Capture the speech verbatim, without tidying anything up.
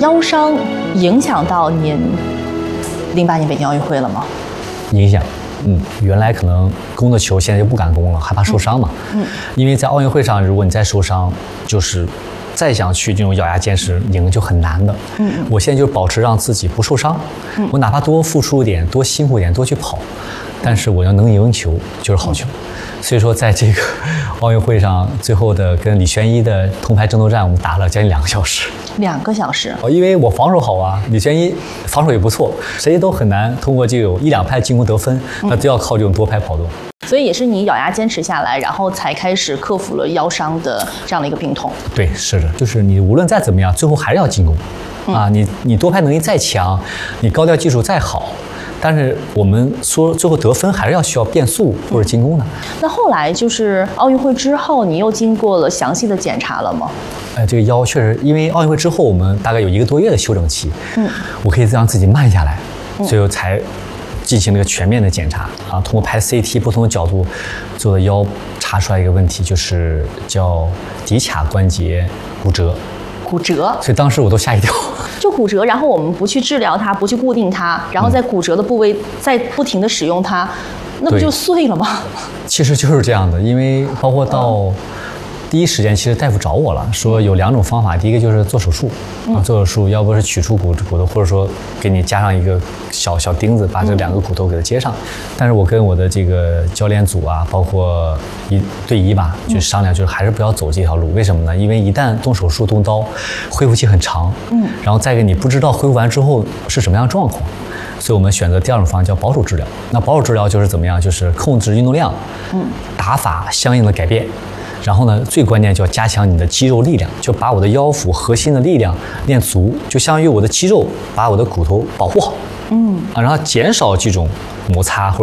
腰伤影响到您零八年北京奥运会了吗？ 影响。嗯，原来可能攻的球，现在就不敢攻了，害怕受伤嘛。嗯，因为在奥运会上，如果你再受伤，就是再想去这种咬牙坚持赢就很难的。嗯，我现在就保持让自己不受伤，嗯，我哪怕多付出一点，多辛苦一点，多去跑，但是我要能赢球就是好球。所以说，在这个奥运会上，最后的跟李轩一的铜牌争夺战，我们打了将近两个小时。 两个小时。 哦，因为我防守好啊，李轩一防守也不错，谁都很难通过这种一两拍进攻得分，那都要靠这种多拍跑动。 所以也是你咬牙坚持下来，然后才开始克服了腰伤的这样的一个病痛。 对，是的，就是你无论再怎么样，最后还是要进攻，嗯、啊，你你多拍能力再强，你高调技术再好。但是我们说最后得分还是要需要变速或者进攻的。 那后来就是奥运会之后，你又经过了详细的检查了吗？ 哎，这个腰确实，因为奥运会之后我们大概有一个多月的休整期，嗯，我可以让自己慢下来，所以我才进行了一个全面的检查啊，通过拍 C T 不同的角度做的腰查出来一个问题，就是叫骶髂关节骨折。 骨折， 所以当时我都吓一跳。 就骨折，然后我们不去治疗它，不去固定它，然后在骨折的部位再不停的使用它，那不就碎了吗？ 其实就是这样的，因为包括到第一时间，其实大夫找我了，说有两种方法，第一个就是做手术，啊，做手术，要不是取出骨骨头，或者说给你加上一个小小钉子，把这两个骨头给它接上。但是我跟我的这个教练组啊，包括一队医吧，就商量，就是还是不要走这条路。为什么呢？因为一旦动手术动刀，恢复期很长，嗯，然后再给你不知道恢复完之后是什么样的状况。所以我们选择第二种方案，叫保守治疗。那保守治疗就是怎么样？就是控制运动量，嗯，打法相应的改变。然后呢，最关键就要加强你的肌肉力量，就把我的腰腹核心的力量练足，就相当于我的肌肉把我的骨头保护好，嗯啊，然后减少这种摩擦或者